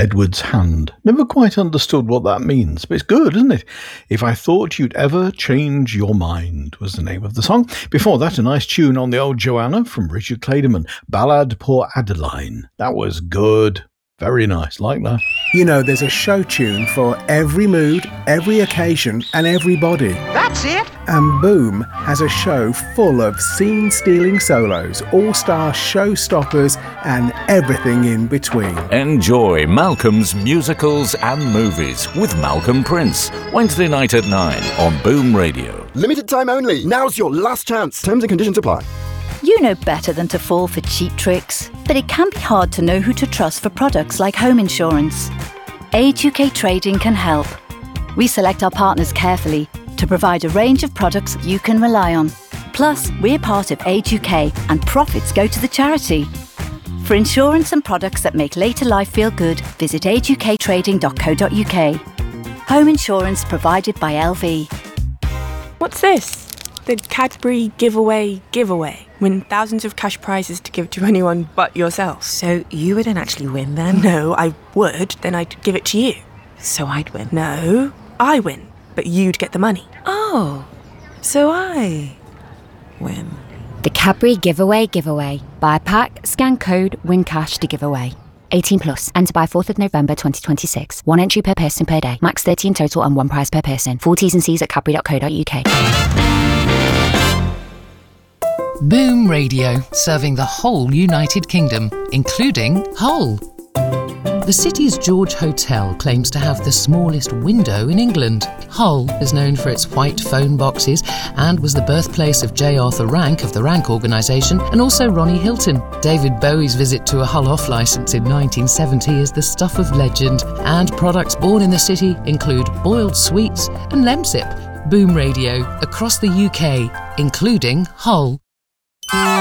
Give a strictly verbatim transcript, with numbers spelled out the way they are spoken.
Edward's Hand. Never quite understood what that means, but it's good, isn't it? If I Thought You'd Ever Change Your Mind was the name of the song. Before that, a nice tune on the old Joanna from Richard Clayderman, Ballad pour Adeline. That was good. Very nice, like that. You know, there's a show tune for every mood, every occasion and everybody. That's it! And Boom has a show full of scene-stealing solos, all-star showstoppers and everything in between. Enjoy Malcolm's Musicals and Movies with Malcolm Prince, Wednesday night at nine on Boom Radio. Limited time only. Now's your last chance. Terms and conditions apply. You know better than to fall for cheap tricks, but it can be hard to know who to trust for products like home insurance. Age U K Trading can help. We select our partners carefully to provide a range of products you can rely on. Plus, we're part of Age U K and profits go to the charity. For insurance and products that make later life feel good, visit age u k trading dot co dot u k. Home insurance provided by L V. What's this? The Cadbury giveaway giveaway. Win thousands of cash prizes to give to anyone but yourself. So you wouldn't actually win then? No, I would. Then I'd give it to you. So I'd win? No, I win. But you'd get the money. Oh, so I win. The Cadbury giveaway giveaway. Buy a pack, scan code, win cash to give away. eighteen plus. Enter by fourth of November twenty twenty-six. One entry per person per day. Max thirty in total and one prize per person. Full T's and C's at cadbury dot co dot u k. Boom Radio, serving the whole United Kingdom, including Hull. The city's George Hotel claims to have the smallest window in England. Hull is known for its white phone boxes and was the birthplace of J. Arthur Rank of the Rank Organisation and also Ronnie Hilton. David Bowie's visit to a Hull off licence in nineteen seventy is the stuff of legend, and products born in the city include boiled sweets and Lemsip. Boom Radio, across the U K, including Hull.